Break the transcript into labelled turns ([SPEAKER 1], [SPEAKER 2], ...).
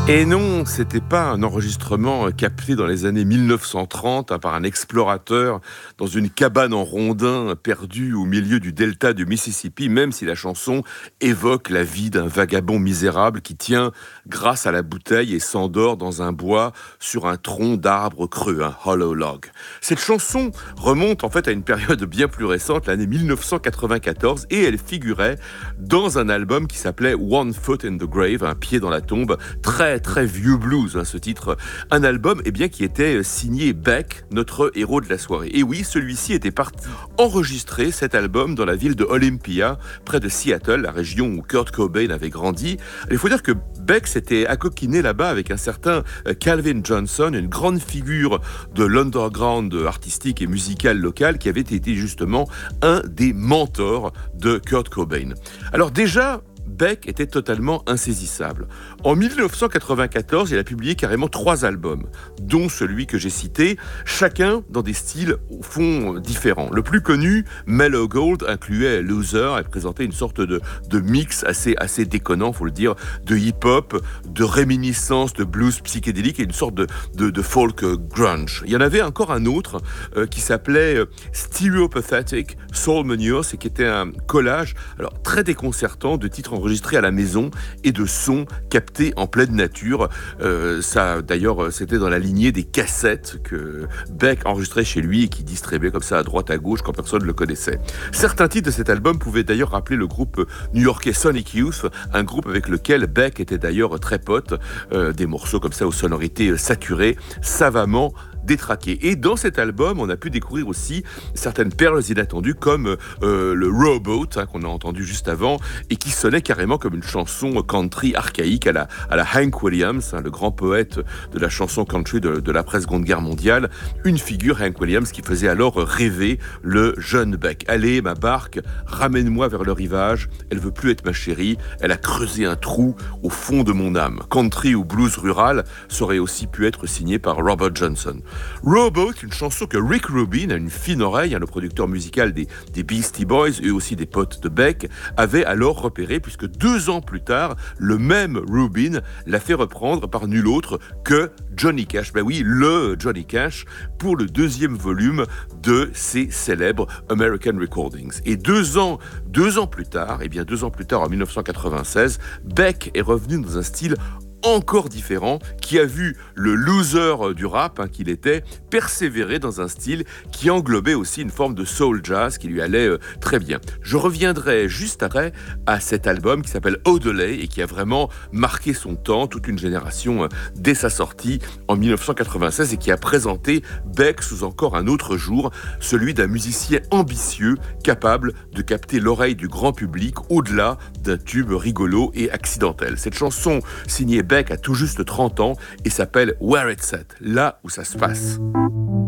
[SPEAKER 1] Et non, c'était pas un enregistrement capté dans les années 1930 par un explorateur dans une cabane en rondin perdue au milieu du delta du Mississippi, même si la chanson évoque la vie d'un vagabond misérable qui tient grâce à la bouteille et s'endort dans un bois sur un tronc d'arbre creux, un hollow log. Cette chanson remonte en fait à une période bien plus récente, l'année 1994, et elle figurait dans un album qui s'appelait One Foot in the Grave, un pied dans la tombe, très vieux blues, ce titre. Un album qui était signé Beck, notre héros de la soirée. Et oui, celui-ci était parti enregistrer cet album dans la ville de Olympia, près de Seattle, la région où Kurt Cobain avait grandi. Il faut dire que Beck s'était accoquiné là-bas avec un certain Calvin Johnson, une grande figure de l'underground artistique et musical local qui avait été justement un des mentors de Kurt Cobain. Alors déjà, Beck était totalement insaisissable. En 1994, il a publié carrément 3 albums, dont celui que j'ai cité, chacun dans des styles au fond différents. Le plus connu, Mellow Gold, incluait Loser, elle présentait une sorte de mix assez déconnant, faut le dire, de hip-hop, de réminiscence, de blues psychédélique et une sorte de folk grunge. Il y en avait encore un autre qui s'appelait Stereopathetic Soul Manure, et qui était un collage très déconcertant de titres enregistrés à la maison et de sons captés en pleine nature. D'ailleurs, c'était dans la lignée des cassettes que Beck enregistrait chez lui et qui distribuait comme ça à droite à gauche quand personne ne le connaissait. Certains titres de cet album pouvaient d'ailleurs rappeler le groupe new-yorkais Sonic Youth, un groupe avec lequel Beck était d'ailleurs très pote. Des morceaux comme ça aux sonorités saturées, savamment détraqué. Et dans cet album, on a pu découvrir aussi certaines perles inattendues comme le Rowboat qu'on a entendu juste avant et qui sonnait carrément comme une chanson country archaïque à la Hank Williams, le grand poète de la chanson country de l'après-Seconde Guerre mondiale. Une figure, Hank Williams, qui faisait alors rêver le jeune Beck. Allez, ma barque, ramène-moi vers le rivage. Elle veut plus être ma chérie. Elle a creusé un trou au fond de mon âme. Country ou blues rural, ça aurait aussi pu être signé par Robert Johnson. Rowboat, une chanson que Rick Rubin, a une fine oreille, le producteur musical des Beastie Boys et aussi des potes de Beck, avait alors repéré, puisque 2 ans plus tard, le même Rubin l'a fait reprendre par nul autre que Johnny Cash. Ben oui, le Johnny Cash, pour le 2e volume de ses célèbres American Recordings. Et 2 ans plus tard, 2 ans plus tard, en 1996, Beck est revenu dans un style encore différent, qui a vu le loser du rap qu'il était persévérer dans un style qui englobait aussi une forme de soul jazz qui lui allait très bien. Je reviendrai juste après à cet album qui s'appelle Odelay et qui a vraiment marqué son temps, toute une génération dès sa sortie en 1996 et qui a présenté Beck sous encore un autre jour, celui d'un musicien ambitieux capable de capter l'oreille du grand public au-delà d'un tube rigolo et accidentel. Cette chanson signée Beck a tout juste 30 ans et s'appelle Where It's At, là où ça se passe.